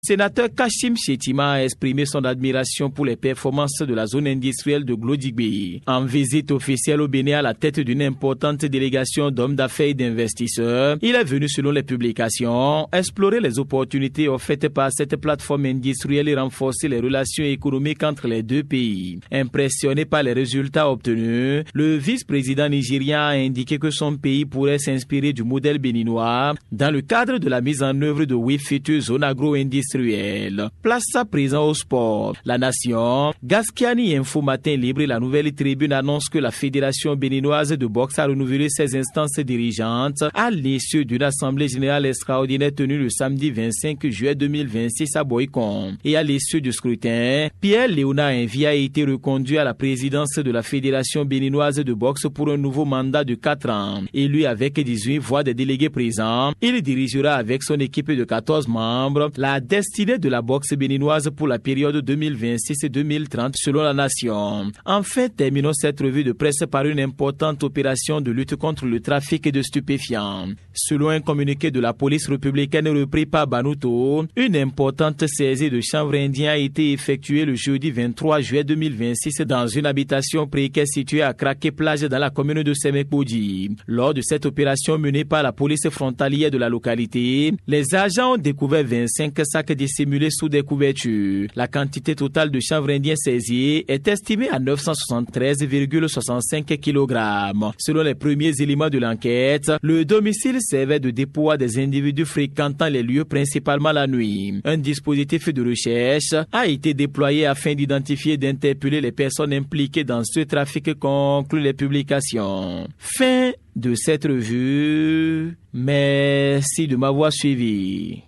Sénateur Kashim Shettima a exprimé son admiration pour les performances de la zone industrielle de Glodigbe. En visite officielle au Bénin à la tête d'une importante délégation d'hommes d'affaires et d'investisseurs, il est venu, selon les publications, explorer les opportunités offertes par cette plateforme industrielle et renforcer les relations économiques entre les deux pays. Impressionné par les résultats obtenus, le vice-président nigérien a indiqué que son pays pourrait s'inspirer du modèle béninois dans le cadre de la mise en œuvre de 8 futures zones agro-industrielles. Place à présent au sport. La Nation, Gaskiani Info Matin Libre et la Nouvelle Tribune annonce que la Fédération béninoise de boxe a renouvelé ses instances dirigeantes à l'issue d'une assemblée générale extraordinaire tenue le samedi 25 juillet 2026 à Boycon. Et à l'issue du scrutin, Pierre-Léonard Envie a été reconduit à la présidence de la Fédération béninoise de boxe pour un nouveau mandat de 4 ans. Élu avec 18 voix des délégués présents, il dirigera avec son équipe de 14 membres la destinée de la boxe béninoise pour la période 2026-2030 selon la Nation. Enfin, terminons cette revue de presse par une importante opération de lutte contre le trafic de stupéfiants. Selon un communiqué de la police républicaine repris par Banuto, une importante saisie de chanvre indien a été effectuée le jeudi 23 juillet 2026 dans une habitation précaire située à Kraké-Plage dans la commune de Semekbodi. Lors de cette opération menée par la police frontalière de la localité, les agents ont découvert 25 sacs dissimulés sous des couvertures. La quantité totale de chanvre indien saisie est estimée à 973,65 kg. Selon les premiers éléments de l'enquête, le domicile servait de dépôt à des individus fréquentant les lieux principalement la nuit. Un dispositif de recherche a été déployé afin d'identifier et d'interpeller les personnes impliquées dans ce trafic, concluent les publications. Fin de cette revue. Merci de m'avoir suivi.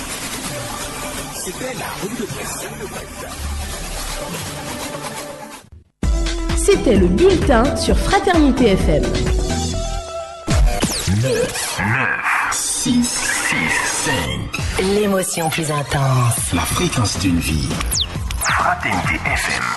C'était le bulletin sur Fraternité FM. 9, 6, 5. L'émotion plus intense. La fréquence d'une vie. Fraternité FM.